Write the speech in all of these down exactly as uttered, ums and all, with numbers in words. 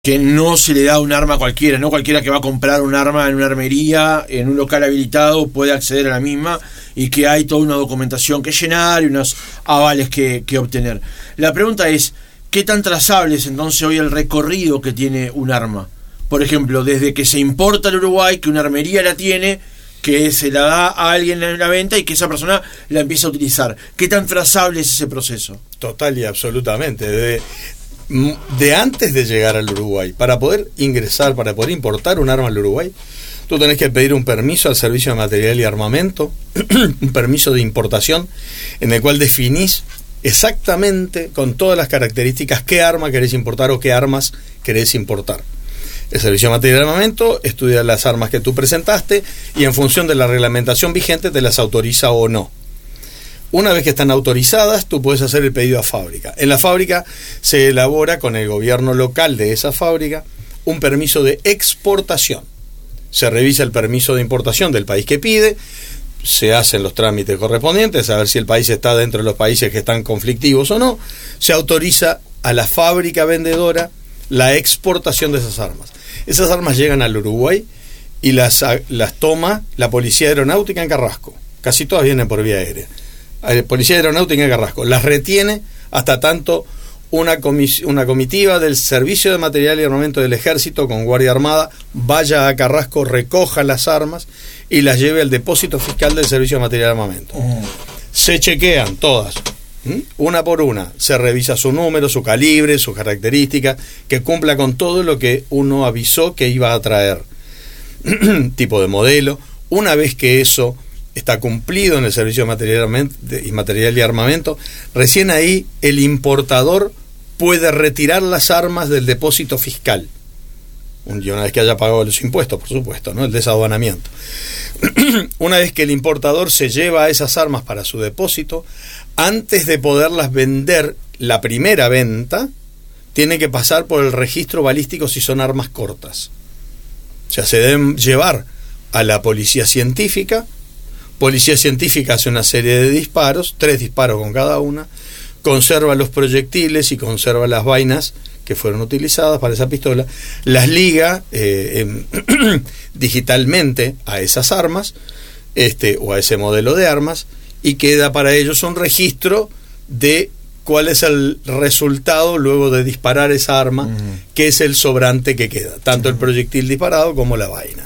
que no se le da un arma a cualquiera, no cualquiera que va a comprar un arma en una armería, en un local habilitado, puede acceder a la misma, y que hay toda una documentación que llenar y unos avales que, que obtener. La pregunta es, ¿qué tan trazable es entonces hoy el recorrido que tiene un arma? Por ejemplo, desde que se importa al Uruguay, que una armería la tiene, que se la da a alguien en la venta y que esa persona la empieza a utilizar. ¿Qué tan trazable es ese proceso? Total y absolutamente. De, de antes de llegar al Uruguay, para poder ingresar, para poder importar un arma al Uruguay, tú tenés que pedir un permiso al Servicio de Material y Armamento, un permiso de importación, en el cual definís exactamente, con todas las características, qué arma querés importar o qué armas querés importar. El Servicio de Material y Armamento estudia las armas que tú presentaste y en función de la reglamentación vigente te las autoriza o no. Una vez que están autorizadas, tú puedes hacer el pedido a fábrica. En la fábrica se elabora con el gobierno local de esa fábrica un permiso de exportación. Se revisa el permiso de importación del país que pide, se hacen los trámites correspondientes, a ver si el país está dentro de los países que están conflictivos o no. Se autoriza a la fábrica vendedora la exportación de esas armas. Esas armas llegan al Uruguay y las, las toma la Policía Aeronáutica en Carrasco. Casi todas vienen por vía aérea. La Policía Aeronáutica en Carrasco las retiene hasta tanto una, comis- una comitiva del Servicio de Material y Armamento del Ejército con Guardia Armada vaya a Carrasco, recoja las armas y las lleve al depósito fiscal del Servicio de Material y Armamento. Mm. Se chequean todas, ¿Mm? una por una, se revisa su número, su calibre, sus características, que cumpla con todo lo que uno avisó que iba a traer, tipo de modelo. Una vez que eso está cumplido en el Servicio de Material y Material y Armamento, recién ahí el importador puede retirar las armas del depósito fiscal, y una vez que haya pagado los impuestos, por supuesto, ¿no? El desaduanamiento. Una vez que el importador se lleva esas armas para su depósito, antes de poderlas vender la primera venta, tiene que pasar por el registro balístico si son armas cortas. O sea, se deben llevar a la policía científica. Policía científica hace una serie de disparos, tres disparos con cada una, conserva los proyectiles y conserva las vainas que fueron utilizadas para esa pistola, las liga eh, eh, digitalmente a esas armas, este, o a ese modelo de armas, y queda para ellos un registro de cuál es el resultado luego de disparar esa arma, uh-huh. que es el sobrante que queda, tanto uh-huh. el proyectil disparado como la vaina.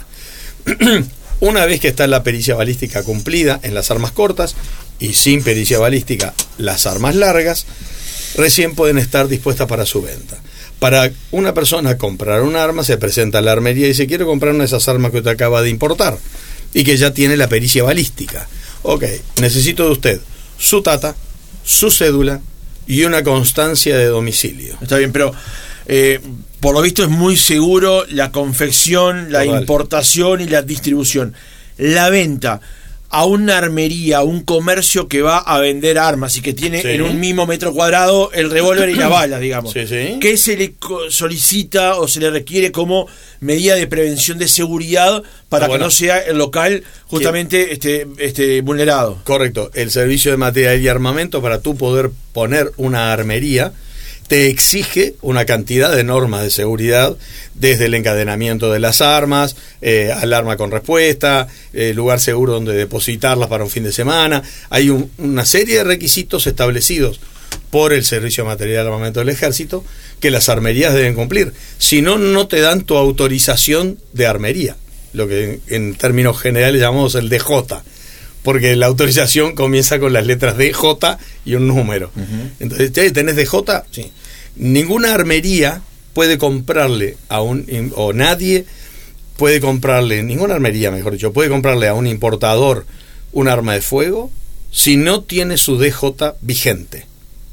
Una vez que está la pericia balística cumplida en las armas cortas y sin pericia balística las armas largas, recién pueden estar dispuestas para su venta. Para una persona comprar un arma, se presenta a la armería y dice: quiero comprar una de esas armas que usted acaba de importar y que ya tiene la pericia balística. Ok, necesito de usted su tata, su cédula y una constancia de domicilio. Está bien, pero eh, por lo visto es muy seguro la confección, la Total. importación y la distribución. La venta a una armería, a un comercio que va a vender armas y que tiene sí. en un mismo metro cuadrado el revólver y la bala, digamos. Sí, sí. ¿Qué se le solicita o se le requiere como medida de prevención de seguridad para ah, bueno. que no sea el local justamente este, este, vulnerado? Correcto. El Servicio de Material y Armamento, para tú poder poner una armería, te exige una cantidad de normas de seguridad, desde el encadenamiento de las armas, eh, alarma con respuesta, eh, lugar seguro donde depositarlas para un fin de semana. Hay un, una serie de requisitos establecidos por el Servicio de Material y Armamento del Ejército que las armerías deben cumplir. Si no, no te dan tu autorización de armería, lo que en términos generales llamamos el D J, porque la autorización comienza con las letras D J y un número. Uh-huh. Entonces, ¿tenés D J? Sí. Ninguna armería puede comprarle a un, o nadie puede comprarle, ninguna armería, mejor dicho, puede comprarle a un importador un arma de fuego si no tiene su D J vigente.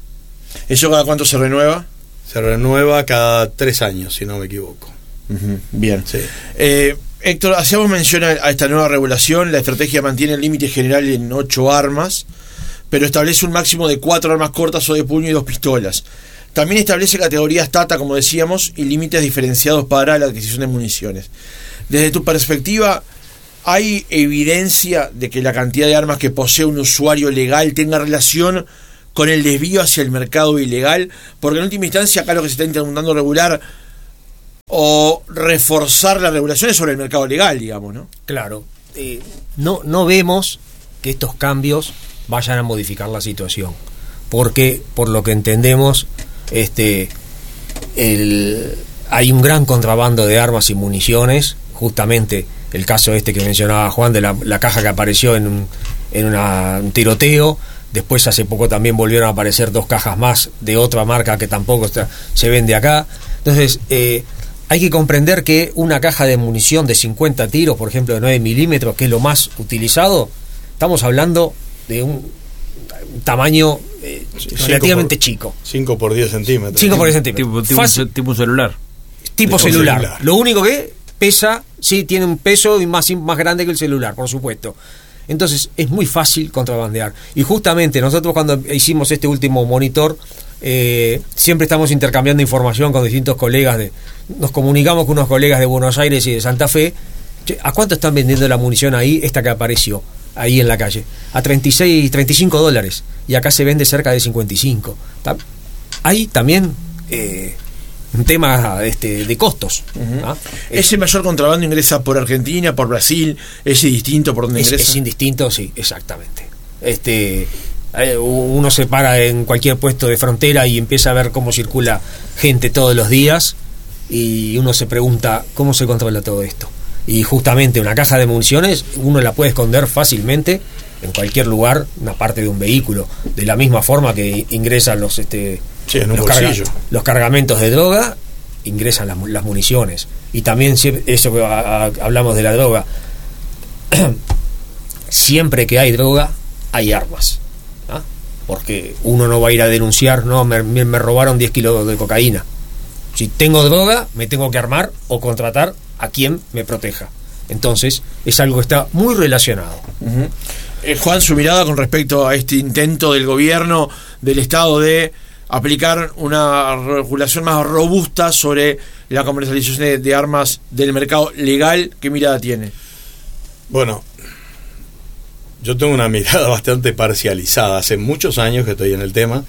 ¿Eso cada cuánto se renueva? Se renueva cada tres años, si no me equivoco. Uh-huh. Bien. Sí. Eh, Héctor, hacíamos mención a esta nueva regulación. La estrategia mantiene el límite general en ocho armas, pero establece un máximo de cuatro armas cortas o de puño y dos pistolas. También establece categorías Tata, como decíamos, y límites diferenciados para la adquisición de municiones. Desde tu perspectiva, ¿hay evidencia de que la cantidad de armas que posee un usuario legal tenga relación con el desvío hacia el mercado ilegal? Porque en última instancia, acá lo que se está intentando regular o reforzar las regulaciones sobre el mercado legal, digamos, ¿no? Claro. Eh, no, no vemos que estos cambios vayan a modificar la situación, porque por lo que entendemos, este, el, hay un gran contrabando de armas y municiones. Justamente el caso este que mencionaba Juan de la, la caja que apareció en un, en una, un tiroteo. Después hace poco también volvieron a aparecer dos cajas más de otra marca que tampoco está, se vende acá. Entonces eh, hay que comprender que una caja de munición de cincuenta tiros, por ejemplo de nueve milímetros, que es lo más utilizado, estamos hablando de un, un tamaño eh, relativamente por, chico. cinco por diez centímetros. cinco por diez centímetros. Tipo, tipo, tipo celular. Tipo, tipo celular. celular. Lo único que pesa, sí, tiene un peso y más, más grande que el celular, por supuesto. Entonces es muy fácil contrabandear. Y justamente nosotros cuando hicimos este último monitor, eh, siempre estamos intercambiando información con distintos colegas. De, nos comunicamos con unos colegas de Buenos Aires y de Santa Fe. Che, ¿a cuánto están vendiendo la munición ahí, esta que apareció ahí en la calle? A treinta y seis, treinta y cinco dólares. Y acá se vende cerca de cincuenta y cinco. Hay también eh, un tema este, de costos. Uh-huh. ¿Ah? ¿Ese mayor contrabando ingresa por Argentina, por Brasil? ¿Ese distinto por donde es, ingresa? Es indistinto, sí, exactamente. Este, eh, uno se para en cualquier puesto de frontera y empieza a ver cómo circula gente todos los días y uno se pregunta cómo se controla todo esto. Y justamente una caja de municiones uno la puede esconder fácilmente en cualquier lugar, una parte de un vehículo, de la misma forma que ingresan los este sí, en un los, carga, los cargamentos de droga, ingresan las, las municiones. Y también eso que a, a, hablamos de la droga, siempre que hay droga hay armas, ¿ah? Porque uno no va a ir a denunciar, no, me, me robaron diez kilos de cocaína. Si tengo droga me tengo que armar o contratar a quien me proteja. Entonces es algo que está muy relacionado. Uh-huh. eh, Juan, su mirada con respecto a este intento del gobierno del Estado de aplicar una regulación más robusta sobre la comercialización de, de armas del mercado legal, ¿qué mirada tiene? Bueno, yo tengo una mirada bastante parcializada. Hace muchos años que estoy en el tema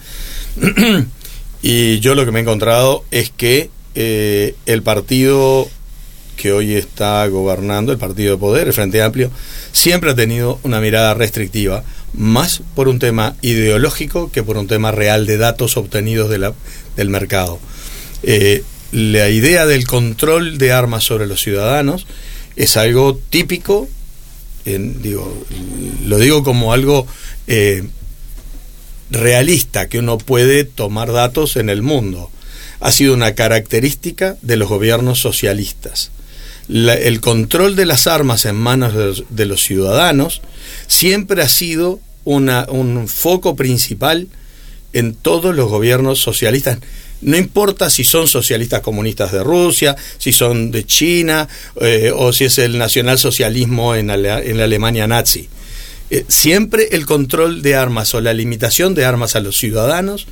y yo lo que me he encontrado es que eh, el partido que hoy está gobernando, el partido de poder, el Frente Amplio, siempre ha tenido una mirada restrictiva, más por un tema ideológico que por un tema real de datos obtenidos de la, del mercado. Eh, la idea del control de armas sobre los ciudadanos es algo típico, en, digo, lo digo como algo eh, realista, que uno puede tomar datos en el mundo. Ha sido una característica de los gobiernos socialistas. La, el control de las armas en manos de los, de los ciudadanos siempre ha sido una, un foco principal en todos los gobiernos socialistas. No importa si son socialistas comunistas de Rusia, si son de China, eh, o si es el nacionalsocialismo en, Ale, en la Alemania nazi. Eh, siempre el control de armas o la limitación de armas a los ciudadanos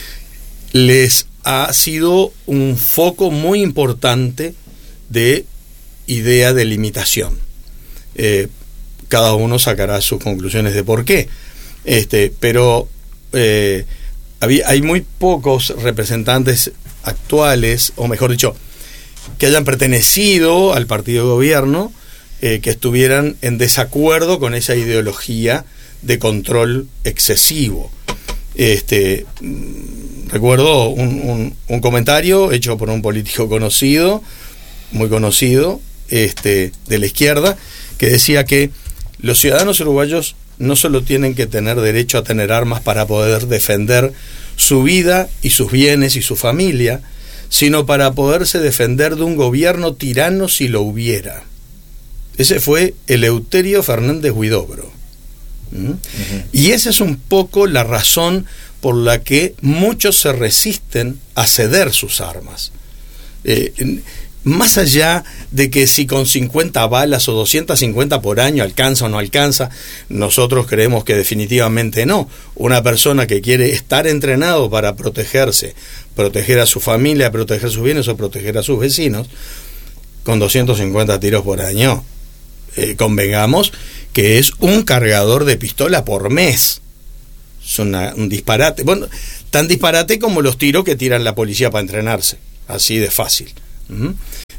les ha sido un foco muy importante de idea de limitación. Eh, cada uno sacará sus conclusiones de por qué. Este, pero eh, había, hay muy pocos representantes actuales, o mejor dicho, que hayan pertenecido al partido de gobierno, eh, que estuvieran en desacuerdo con esa ideología de control excesivo. Este, recuerdo un, un, un comentario hecho por un político conocido, muy conocido, este, de la izquierda, que decía que los ciudadanos uruguayos no solo tienen que tener derecho a tener armas para poder defender su vida y sus bienes y su familia, sino para poderse defender de un gobierno tirano si lo hubiera. Ese fue Eleuterio Fernández Huidobro. ¿Mm? Uh-huh. Y esa es un poco la razón por la que muchos se resisten a ceder sus armas. Eh, más allá de que si con cincuenta balas o doscientas cincuenta por año alcanza o no alcanza, nosotros creemos que definitivamente no. Una persona que quiere estar entrenado para protegerse, proteger a su familia, proteger sus bienes o proteger a sus vecinos, con doscientos cincuenta tiros por año, eh, convengamos que es un cargador de pistola por mes. Es una, un disparate. Bueno, tan disparate como los tiros que tiran la policía para entrenarse. Así de fácil. ¿Mm?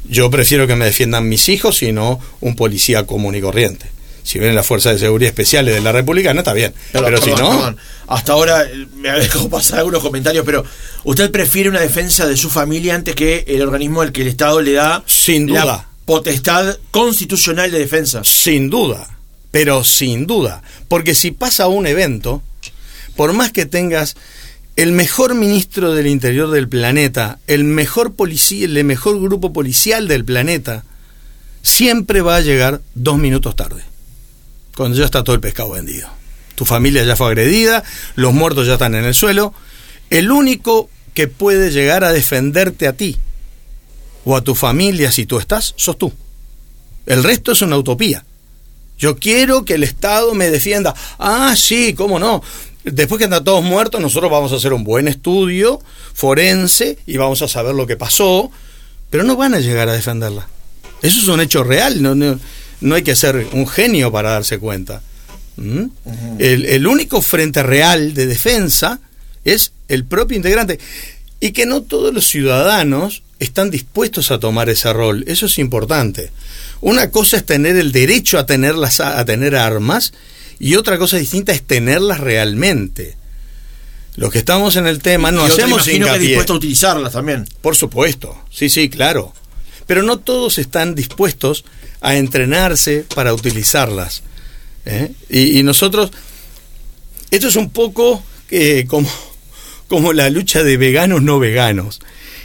Yo prefiero que me defiendan mis hijos y no un policía común y corriente. Si vienen las fuerzas de seguridad especiales de la República, no está bien. Pero, pero perdón, si no... Perdón. Hasta ahora me ha dejado pasar algunos comentarios, pero ¿usted prefiere una defensa de su familia antes que el organismo al que el Estado le da sin duda la potestad constitucional de defensa? Sin duda, pero sin duda. Porque si pasa un evento, por más que tengas el mejor ministro del interior del planeta, el mejor policía, el mejor grupo policial del planeta, siempre va a llegar dos minutos tarde, cuando ya está todo el pescado vendido. Tu familia ya fue agredida, los muertos ya están en el suelo. El único que puede llegar a defenderte a ti o a tu familia si tú estás, sos tú. El resto es una utopía. Yo quiero que el Estado me defienda. Ah, sí, cómo no. Después que están todos muertos, nosotros vamos a hacer un buen estudio forense y vamos a saber lo que pasó, pero no van a llegar a defenderla. Eso es un hecho real, no, no, no hay que ser un genio para darse cuenta. ¿Mm? Uh-huh. El, el único frente real de defensa es el propio integrante, y que no todos los ciudadanos están dispuestos a tomar ese rol. Eso es importante. Una cosa es tener el derecho a tenerlas, a tener armas, y otra cosa distinta es tenerlas realmente. Los que estamos en el tema no hacemos hincapié. Que dispuesto a utilizarlas también. Por supuesto, sí, sí, claro. Pero no todos están dispuestos a entrenarse para utilizarlas. ¿eh? Y, y nosotros, esto es un poco eh, como, como la lucha de veganos no veganos.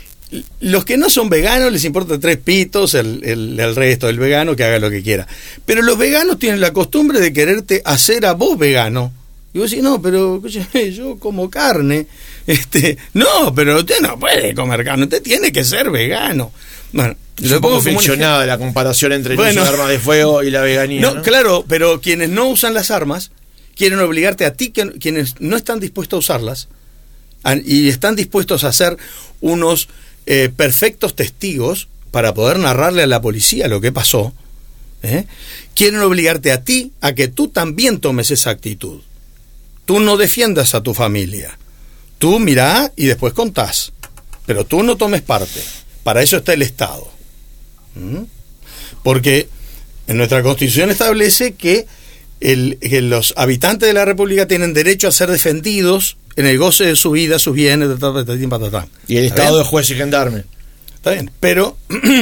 Los que no son veganos les importa tres pitos, el, el, el resto del vegano que haga lo que quiera. Pero los veganos tienen la costumbre de quererte hacer a vos vegano. Y vos decís, no, pero escúchame, yo como carne. Este, no, pero usted no puede comer carne, usted tiene que ser vegano. Bueno, es un poco ficcionada la comparación entre bueno, el uso de armas de fuego y la veganía. No, ¿no? Claro, pero quienes no usan las armas quieren obligarte a ti, que, quienes no están dispuestos a usarlas a, y están dispuestos a ser unos eh, perfectos testigos para poder narrarle a la policía lo que pasó, ¿eh? quieren obligarte a ti a que tú también tomes esa actitud. Tú no defiendas a tu familia. Tú mirá y después contás. Pero tú no tomes parte. Para eso está el Estado. ¿Mm? Porque en nuestra Constitución establece que, el, que los habitantes de la República tienen derecho a ser defendidos en el goce de su vida, sus bienes, tatatá. Y el Estado de juez y gendarme. Está bien. Pero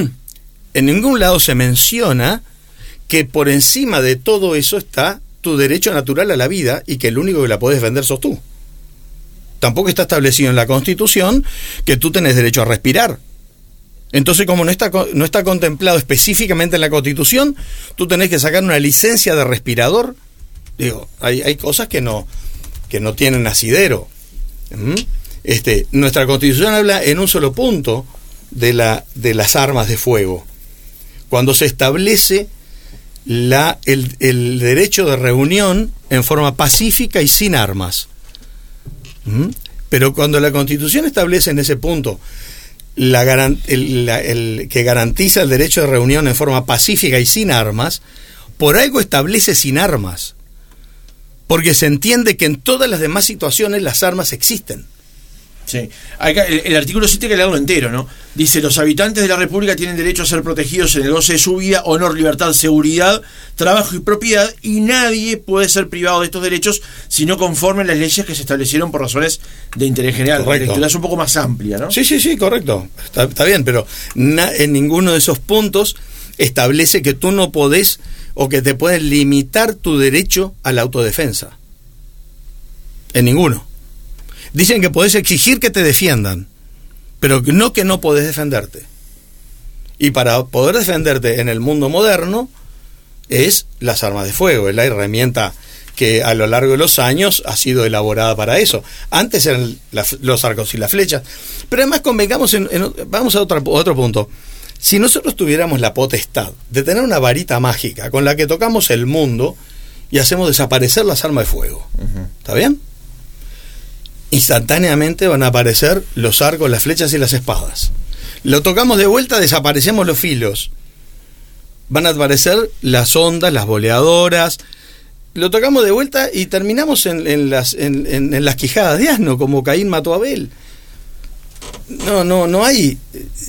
en ningún lado se menciona que por encima de todo eso está tu derecho natural a la vida y que el único que la podés defender sos tú. Tampoco está establecido en la Constitución que tú tenés derecho a respirar. Entonces, como no está, no está contemplado específicamente en la Constitución, tú tenés que sacar una licencia de respirador. Digo, hay, hay cosas que no, que no tienen asidero. ¿Mm? Este, nuestra Constitución habla en un solo punto de, la, de las armas de fuego. Cuando se establece La, el, el derecho de reunión en forma pacífica y sin armas. ¿Mm? Pero cuando la Constitución establece en ese punto la, el, la, el, que garantiza el derecho de reunión en forma pacífica y sin armas, por algo establece sin armas, porque se entiende que en todas las demás situaciones las armas existen. Sí. Acá, el, el artículo siete que le hago entero, ¿no? Dice, los habitantes de la República tienen derecho a ser protegidos en el goce de su vida, honor, libertad, seguridad, trabajo y propiedad, y nadie puede ser privado de estos derechos si no conforme a las leyes que se establecieron por razones de interés general. Correcto. La lectura es un poco más amplia, ¿no? Sí, sí, sí, correcto. Está, está bien, pero na, en ninguno de esos puntos establece que tú no podés o que te puedes limitar tu derecho a la autodefensa. En ninguno. Dicen que podés exigir que te defiendan, pero no que no podés defenderte. Y para poder defenderte en el mundo moderno es las armas de fuego, es la herramienta que a lo largo de los años ha sido elaborada para eso. Antes eran la, los arcos y las flechas. Pero además convengamos, en, en, vamos a otro, otro punto. Si nosotros tuviéramos la potestad de tener una varita mágica con la que tocamos el mundo y hacemos desaparecer las armas de fuego, uh-huh. ¿Está bien? Instantáneamente van a aparecer los arcos, las flechas y las espadas. Lo tocamos de vuelta, desaparecemos los filos. Van a aparecer las ondas, las boleadoras. Lo tocamos de vuelta y terminamos en, en, las, en, en, en las quijadas de asno, como Caín mató a Abel. No, no, no hay.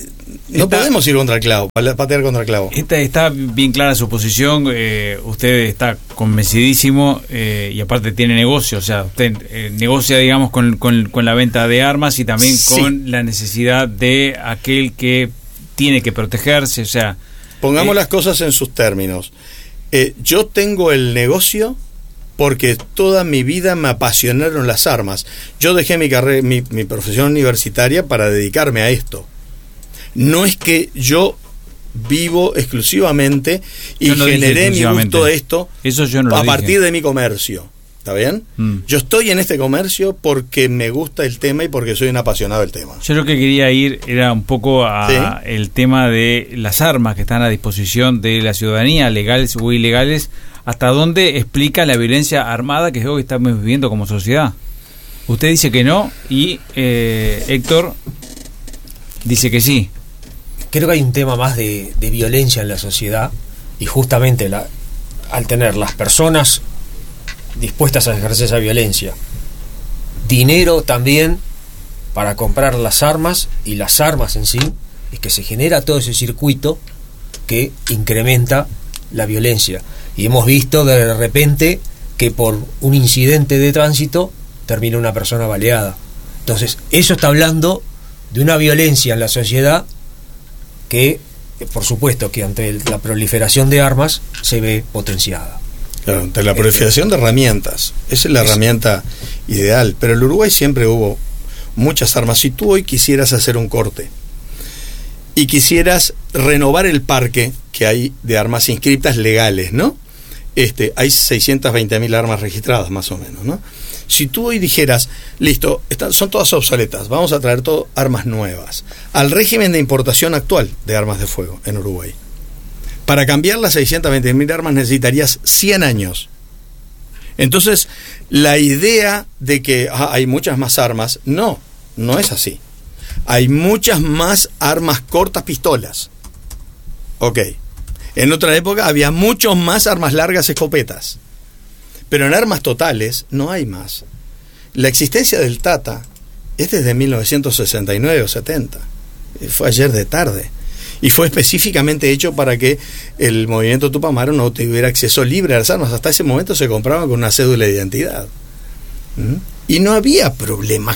No está, podemos ir contra el clavo, patear contra el clavo. Está, está bien clara su posición, eh, usted está convencidísimo eh, y aparte tiene negocio, o sea, usted eh, negocia, digamos, con, con, con la venta de armas y también sí. con la necesidad de aquel que tiene que protegerse, o sea... Pongamos eh, las cosas en sus términos. Eh, yo tengo el negocio porque toda mi vida me apasionaron las armas. Yo dejé mi carrera, mi, mi profesión universitaria para dedicarme a esto. No es que yo vivo exclusivamente y no generé mi gusto de esto Eso yo no a lo partir dije. de mi comercio. ¿Está bien? Mm. Yo estoy en este comercio porque me gusta el tema y porque soy un apasionado del tema. Yo lo que quería ir era un poco a ¿Sí? el tema de las armas que están a disposición de la ciudadanía, legales o ilegales, hasta dónde explica la violencia armada que hoy estamos viviendo como sociedad. Usted dice que no y eh, Héctor dice que sí. Creo que hay un tema más de, de violencia en la sociedad y justamente la, al tener las personas dispuestas a ejercer esa violencia, dinero también para comprar las armas y las armas en sí, es que se genera todo ese circuito que incrementa la violencia. Y hemos visto de repente que por un incidente de tránsito termina una persona baleada. Entonces, eso está hablando de una violencia en la sociedad que, por supuesto, que ante la proliferación de armas se ve potenciada. Claro, ante la proliferación de herramientas, esa es la herramienta ideal, pero en el Uruguay siempre hubo muchas armas. Si tú hoy quisieras hacer un corte y quisieras renovar el parque que hay de armas inscriptas legales, ¿no? Este, hay seiscientas veinte mil armas registradas más o menos, ¿no? Si tú hoy dijeras, listo, están, son todas obsoletas, vamos a traer todo armas nuevas, al régimen de importación actual de armas de fuego en Uruguay, para cambiar las seiscientas veinte mil armas necesitarías cien años. Entonces, la idea de que ah, hay muchas más armas, no, no es así. Hay muchas más armas cortas, pistolas. Ok. En otra época había muchos más armas largas, escopetas. Pero en armas totales no hay más. La existencia del Tata es desde mil novecientos sesenta y nueve o setenta. Fue ayer de tarde. Y fue específicamente hecho para que el movimiento Tupamaro no tuviera acceso libre a las armas. Hasta ese momento se compraban con una cédula de identidad. ¿Mm? Y no había problemas.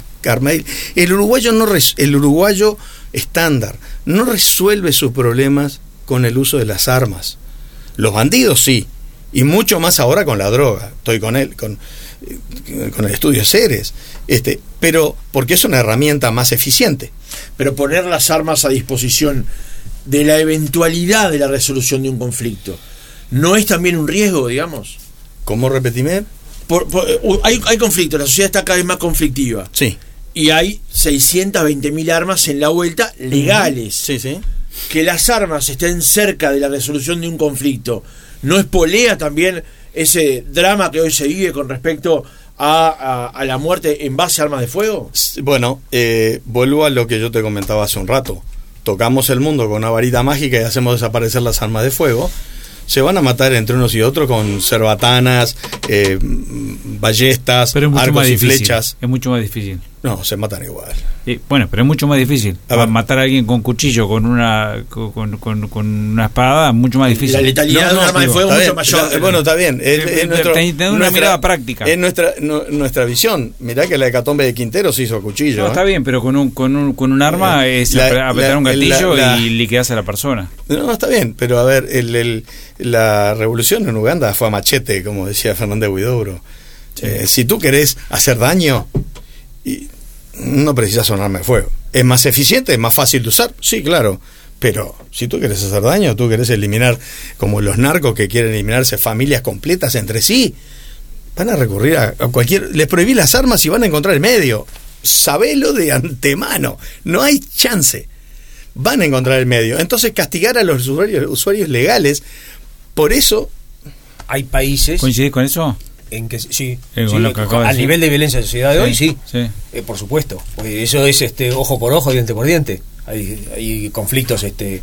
El uruguayo, no res, el uruguayo estándar no resuelve sus problemas con el uso de las armas. Los bandidos sí. Y mucho más ahora con la droga. Estoy con él, con, con el estudio Ceres. Este, pero porque es una herramienta más eficiente. Pero poner las armas a disposición de la eventualidad de la resolución de un conflicto, ¿no es también un riesgo, digamos? ¿Cómo repetime? Por, por, hay, hay conflictos, la sociedad está cada vez más conflictiva. Sí. Y hay seiscientas veinte mil armas en la vuelta legales. Sí, sí. Que las armas estén cerca de la resolución de un conflicto, ¿no espolea también ese drama que hoy se vive con respecto a, a, a la muerte en base a armas de fuego? Bueno, eh, vuelvo a lo que yo te comentaba hace un rato. Tocamos el mundo con una varita mágica y hacemos desaparecer las armas de fuego. Se van a matar entre unos y otros con cerbatanas, eh, ballestas, arcos y flechas. Es mucho más difícil. No, se matan igual. Y, bueno, pero es mucho más difícil. A matar a alguien con cuchillo, con una con, con, con una espada, mucho más difícil. La letalidad no, de un arma de fuego es mucho bien, mayor. La, bueno, está bien. Es, es nuestro, Tener una nuestra, mirada práctica. Es nuestra, no, nuestra visión. Mirá que la hecatombe de Quintero se hizo a cuchillo. No, ¿eh? está bien, pero con un con un, con un arma eh, es la, apretar la, un gatillo la, la, y liquidarse a la persona. No, está bien, pero a ver, el, el, la revolución en Uganda fue a machete, como decía Fernández Huidobro. Sí. Eh, si tú querés hacer daño, y no precisas un arma de fuego. ¿Es más eficiente? ¿Es más fácil de usar? Sí, claro. Pero si tú querés hacer daño, tú querés eliminar, como los narcos que quieren eliminarse familias completas entre sí, van a recurrir a, a cualquier... Les prohibí las armas y van a encontrar el medio. Sabelo de antemano. No hay chance. Van a encontrar el medio. Entonces, castigar a los usuarios, usuarios legales, por eso... Hay países... ¿Coincidís con eso? En que sí, eh, sí lo que a de nivel de violencia en la sociedad de sí, hoy sí, sí. Eh, por supuesto, pues eso es este ojo por ojo, diente por diente. Hay, hay conflictos este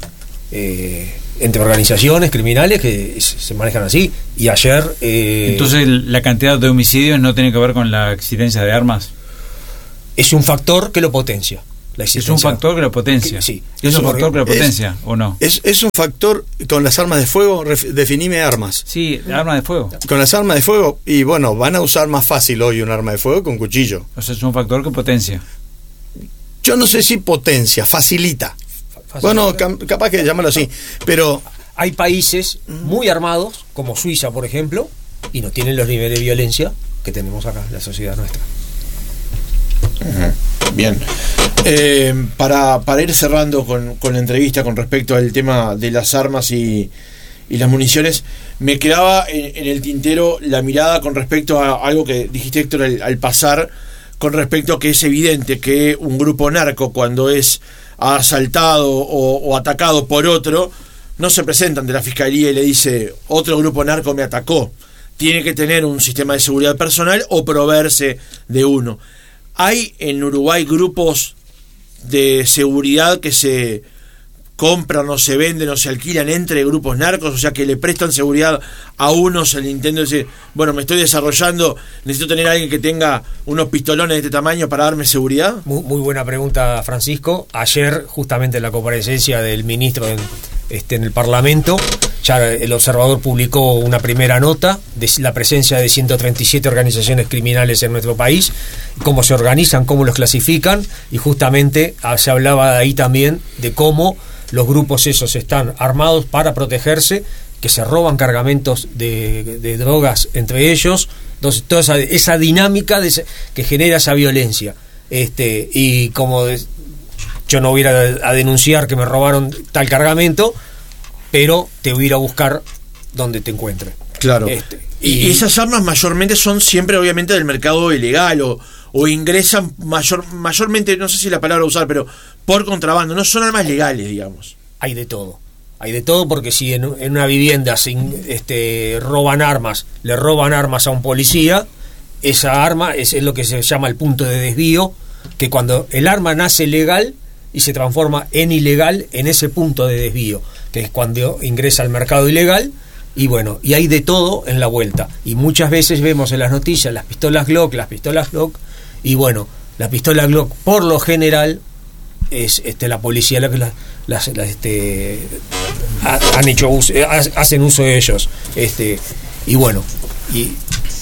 eh, entre organizaciones criminales que se manejan así. Y ayer eh, entonces la cantidad de homicidios no tiene que ver con la existencia de armas. Es un factor que lo potencia. la es un factor que lo potencia. Que, sí, es un factor que lo potencia, es, ¿o no? Es, es un factor con las armas de fuego. Ref, definime armas. Sí, armas de fuego. Con las armas de fuego, y bueno, van a usar más fácil hoy un arma de fuego que un cuchillo. O sea, es un factor que potencia. Yo no sé si potencia, facilita. facilita. Bueno, cam, capaz que llamarlo así, pero hay países muy armados, como Suiza, por ejemplo, y no tienen los niveles de violencia que tenemos acá en la sociedad nuestra. Uh-huh. Bien. Eh, para, para ir cerrando con, con la entrevista con respecto al tema de las armas y, y las municiones, me quedaba en, en el tintero la mirada con respecto a algo que dijiste, Héctor, al, al pasar, con respecto a que es evidente que un grupo narco, cuando es asaltado o, o atacado por otro, no se presenta ante la fiscalía y le dice: otro grupo narco me atacó. Tiene que tener un sistema de seguridad personal o proveerse de uno. ¿Hay en Uruguay grupos de seguridad que se compran o se venden o se alquilan entre grupos narcos? O sea, que le prestan seguridad a unos el intento de decir: bueno, me estoy desarrollando, necesito tener a alguien que tenga unos pistolones de este tamaño para darme seguridad. Muy, muy buena pregunta, Francisco. Ayer, justamente en la comparecencia del ministro en, este, en el Parlamento, ya el Observador publicó una primera nota de la presencia de ciento treinta y siete organizaciones criminales en nuestro país, cómo se organizan, cómo los clasifican, y justamente se hablaba ahí también de cómo los grupos esos están armados para protegerse, que se roban cargamentos de, de drogas entre ellos. Entonces, toda esa, esa dinámica de ese, que genera esa violencia. Este, y como de, yo no voy a, a denunciar que me robaron tal cargamento, pero te voy a ir a buscar donde te encuentre. Claro. Este, y, y esas armas mayormente son siempre, obviamente, del mercado ilegal o, o ingresan mayor, mayormente, no sé si la palabra usar, pero por contrabando. No son armas legales, digamos. Hay de todo. Hay de todo, porque si en, en una vivienda sin, este, roban armas, le roban armas a un policía, esa arma es, es lo que se llama el punto de desvío, que cuando el arma nace legal y se transforma en ilegal en ese punto de desvío, que es cuando ingresa al mercado ilegal. Y bueno, y hay de todo en la vuelta, y muchas veces vemos en las noticias las pistolas Glock, las pistolas Glock, y bueno, la pistola Glock por lo general es este la policía la que las, las, las este ha, han hecho uso, hacen uso de ellos, este y bueno, y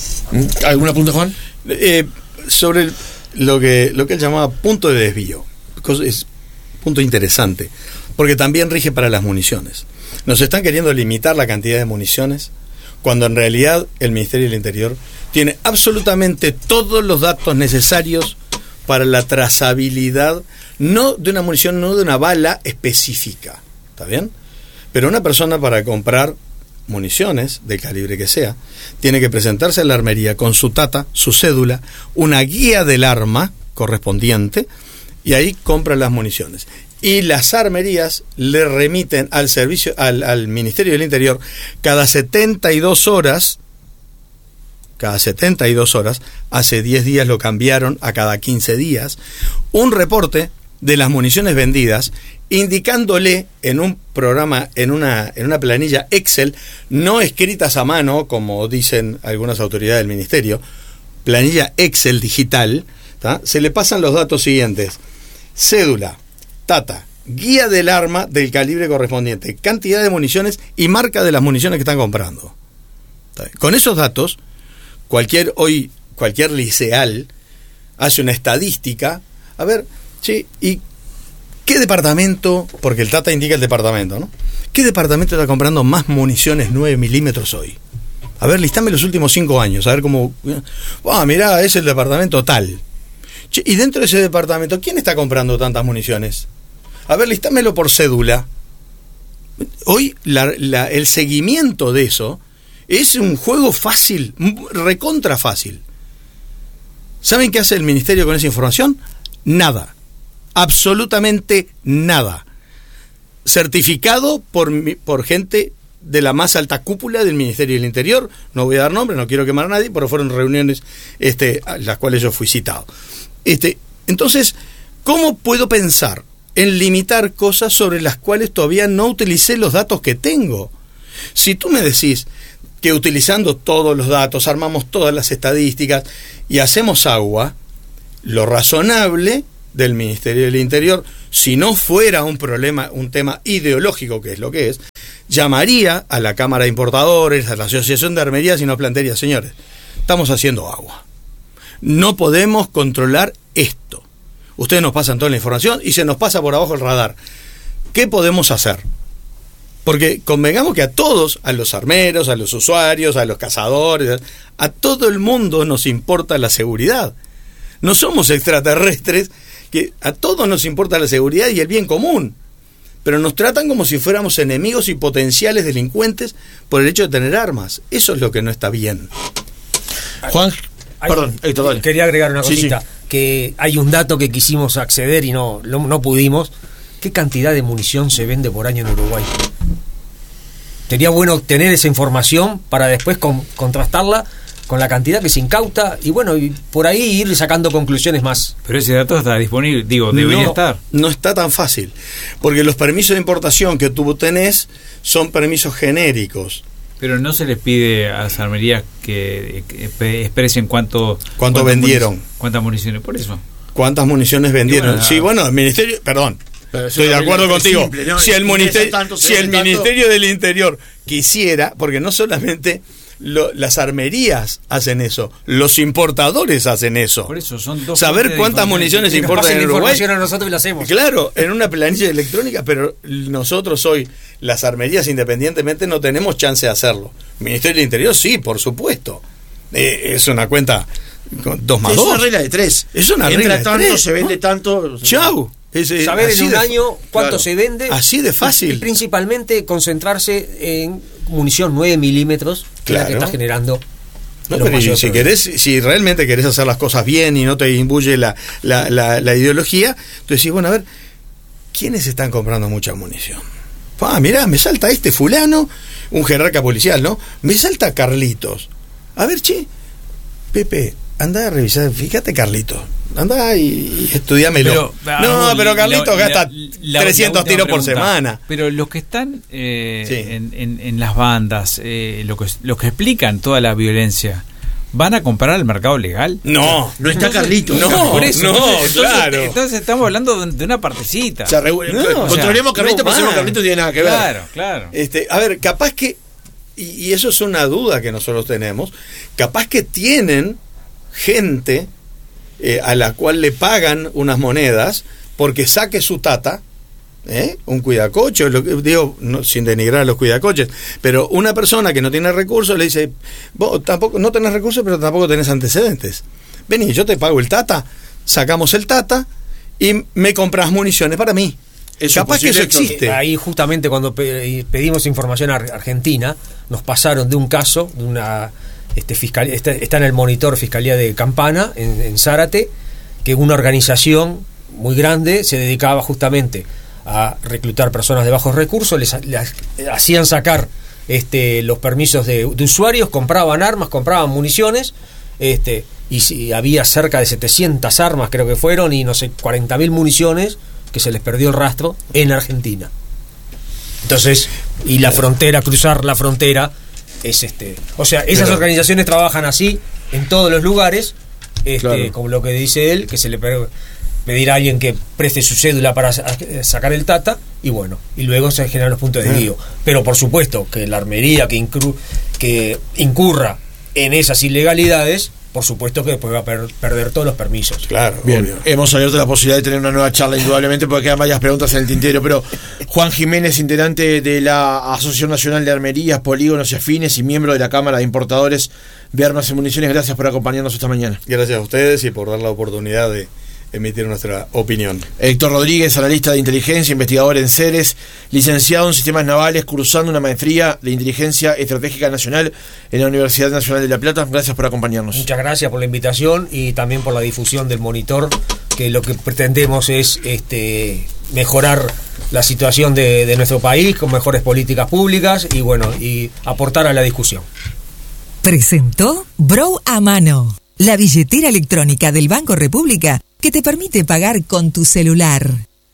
¿algún punto, Juan? Eh, sobre el, lo que lo que él llamaba punto de desvío, es punto interesante, porque también rige para las municiones. Nos están queriendo limitar la cantidad de municiones, cuando en realidad el Ministerio del Interior tiene absolutamente todos los datos necesarios para la trazabilidad, no de una munición, no de una bala específica, ¿está bien? Pero una persona, para comprar municiones del calibre que sea, tiene que presentarse a la armería con su tata, su cédula, una guía del arma correspondiente, y ahí compra las municiones. Y las armerías le remiten al servicio, al, al Ministerio del Interior, cada setenta y dos horas, cada setenta y dos horas, hace diez días lo cambiaron a cada quince días, un reporte de las municiones vendidas, indicándole en un programa, en una, en una planilla Excel, no escritas a mano, como dicen algunas autoridades del Ministerio, planilla Excel digital, ¿tá? Se le pasan los datos siguientes: cédula, tata, guía del arma del calibre correspondiente, cantidad de municiones y marca de las municiones que están comprando. Con esos datos, cualquier hoy cualquier liceal hace una estadística, a ver, sí, y qué departamento, porque el tata indica el departamento, ¿no? ¿Qué departamento está comprando más municiones nueve milímetros hoy? A ver, listame los últimos cinco años, a ver cómo... Ah, mirá, es el departamento tal. Che, y dentro de ese departamento, ¿quién está comprando tantas municiones? A ver, listámelo por cédula. Hoy la, la, el seguimiento de eso es un juego fácil, recontra fácil. ¿Saben qué hace el Ministerio con esa información? Nada. Absolutamente nada. Certificado por, por gente de la más alta cúpula del Ministerio del Interior. No voy a dar nombres, no quiero quemar a nadie, pero fueron reuniones este, a las cuales yo fui citado. Este, entonces, ¿cómo puedo pensar en limitar cosas sobre las cuales todavía no utilicé los datos que tengo? Si tú me decís que utilizando todos los datos, armamos todas las estadísticas y hacemos agua, lo razonable del Ministerio del Interior, si no fuera un problema, un tema ideológico, que es lo que es, llamaría a la Cámara de Importadores, a la Asociación de Armerías y nos plantearía: señores, estamos haciendo agua, no podemos controlar esto, ustedes nos pasan toda la información y se nos pasa por abajo el radar, ¿qué podemos hacer? Porque convengamos que a todos, a los armeros, a los usuarios, a los cazadores, a todo el mundo nos importa la seguridad. No somos extraterrestres, que a todos nos importa la seguridad y el bien común, pero nos tratan como si fuéramos enemigos y potenciales delincuentes por el hecho de tener armas. Eso es lo que no está bien. Juan, hay, perdón, Héctor, dale. Quería agregar una Sí, cosita, sí. que hay un dato que quisimos acceder y no, no, no pudimos. ¿Qué cantidad de munición se vende por año en Uruguay? Sería bueno obtener esa información para después con, contrastarla con la cantidad que se incauta y bueno, y por ahí ir sacando conclusiones más. Pero ese dato está disponible, digo, debería no, estar. No está tan fácil, porque los permisos de importación que tú tenés son permisos genéricos. Pero no se les pide a las armerías que, que expresen cuánto... ¿Cuánto vendieron? Munic- ¿Cuántas municiones? Por eso. ¿Cuántas municiones vendieron? bueno, sí, bueno, el Ministerio... Perdón. Pero eso Estoy de es acuerdo simple, contigo. simple, ¿no? Si el, Ingresa ministerio, tanto, se si el vende tanto. Ministerio del Interior quisiera, porque no solamente lo, las armerías hacen eso, los importadores hacen eso. Por eso son dos Saber fuentes de cuántas información. municiones Y nos importan pasen en la Uruguay. información a nosotros y lo hacemos. Claro, en una planilla electrónica, pero nosotros hoy, las armerías independientemente, no tenemos chance de hacerlo. El Ministerio del Interior sí, por supuesto. Eh, es una cuenta con dos más Es dos. una regla de tres. Es una Entra regla de tanto, tres, se vende ¿no? tanto. Chau. Es, eh, Saber en así un de- año cuánto claro. se vende. Así de fácil. Y principalmente concentrarse en munición nueve milímetros, que es la que Claro. está generando. No, los pero y mayores si problemas. querés, si realmente querés hacer las cosas bien y no te imbuye la, la, la, la ideología, tú decís, bueno, a ver, ¿quiénes están comprando mucha munición? Ah, mirá, me salta este fulano, un jerarca policial, ¿no? Me salta Carlitos. A ver, che, Pepe, anda a revisar, fíjate Carlitos, anda y, y estudiámelo. Pero, no, ah, pero Carlitos la- gasta la- la- trescientos la última tiros por pregunta. semana. Pero los que están eh, Sí. en, en- en las bandas, eh, lo que, los que explican toda la violencia, ¿van a comprar al mercado legal? No, No está Carlito. No, Por eso, no, entonces, claro. Entonces, entonces estamos hablando de, de una partecita. O sea, regu- No, controlemos o sea, Carlito, no pero si no van. Carlito tiene nada que ver. Claro, claro. Este, a ver, capaz que, y, y eso es una duda que nosotros tenemos, capaz que tienen gente eh, a la cual le pagan unas monedas porque saque su tata, ¿eh? un cuidacoche, lo que, digo, no, sin denigrar a los cuidacoches, pero una persona que no tiene recursos le dice, vos tampoco, no tenés recursos, pero tampoco tenés antecedentes. Vení, yo te pago el tata, sacamos el tata y me compras municiones para mí. Eso Capaz es que eso posible, Héctor. existe. Ahí justamente cuando pe- pedimos información a Ar- Argentina, nos pasaron de un caso, de una este, fiscalía, está, está en el monitor Fiscalía de Campana, en, en Zárate, que una organización muy grande se dedicaba justamente a reclutar personas de bajos recursos, les, les hacían sacar este, los permisos de, de usuarios, compraban armas, compraban municiones, este, y si había cerca de setecientas armas, creo que fueron, y no sé, cuarenta mil municiones que se les perdió el rastro en Argentina. Entonces, y la frontera, cruzar la frontera es este, o sea, esas Pero- organizaciones trabajan así en todos los lugares, este, Claro. como lo que dice él, que se le per- pedir a alguien que preste su cédula para sa- sacar el tata, y bueno, y luego se generan los puntos de Ah. guío. Pero por supuesto que la armería que, incru- que incurra en esas ilegalidades, por supuesto que después va a per- perder todos los permisos. Claro, Bien, obvio. hemos abierto la posibilidad de tener una nueva charla, indudablemente, porque quedan varias preguntas en el tintero. Pero Juan Jiménez, integrante de la Asociación Nacional de Armerías, Polígonos y Afines y miembro de la Cámara de Importadores de Armas y Municiones, gracias por acompañarnos esta mañana. Gracias a ustedes y por dar la oportunidad de emitir nuestra opinión. Héctor Rodríguez, analista de inteligencia, investigador en Ceres, licenciado en sistemas navales, cursando una maestría de inteligencia estratégica nacional en la Universidad Nacional de La Plata. Gracias por acompañarnos. Muchas gracias por la invitación y también por la difusión del monitor, que lo que pretendemos es este mejorar la situación de, de nuestro país con mejores políticas públicas y bueno, y aportar a la discusión. Presentó Bro a Mano, la billetera electrónica del Banco República que te permite pagar con tu celular.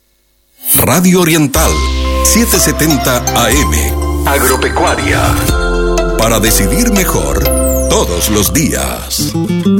Radio Oriental, setecientos setenta A M. Agropecuaria. Para decidir mejor todos los días.